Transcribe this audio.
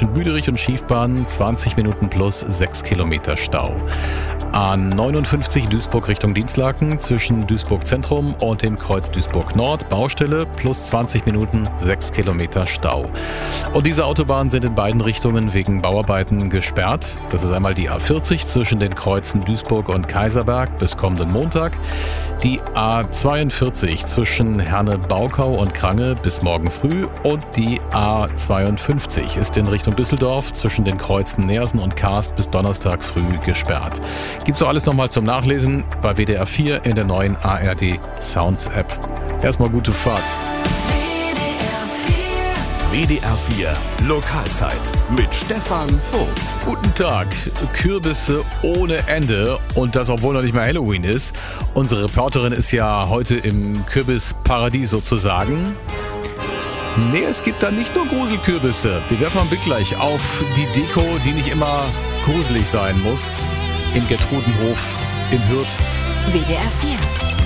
zwischen Büderich und Schiefbahn 20 Minuten plus 6 Kilometer Stau. A59 Duisburg Richtung Dinslaken zwischen Duisburg Zentrum und dem Kreuz Duisburg Nord Baustelle plus 20 Minuten 6 Kilometer Stau. Und diese Autobahnen sind in beiden Richtungen wegen Bauarbeiten gesperrt. Das ist einmal die A40 zwischen den Kreuzen Duisburg und Kaiserberg bis kommenden Montag, die A42 zwischen Herne-Baukau und Krange bis morgen früh und die A52 ist in Richtung Düsseldorf zwischen den Kreuzen Neersen und Karst bis Donnerstag früh gesperrt. Gibt's auch alles nochmal zum Nachlesen bei WDR 4 in der neuen ARD Sounds App. Erstmal gute Fahrt. WDR 4 Lokalzeit mit Stefan Vogt. Guten Tag. Kürbisse ohne Ende und das, obwohl noch nicht mal Halloween ist. Unsere Reporterin ist ja heute im Kürbisparadies sozusagen. Nee, es gibt da nicht nur Gruselkürbisse. Wir werfen einen Blick gleich auf die Deko, die nicht immer gruselig sein muss. Im Gertrudenhof in Hürth. WDR 4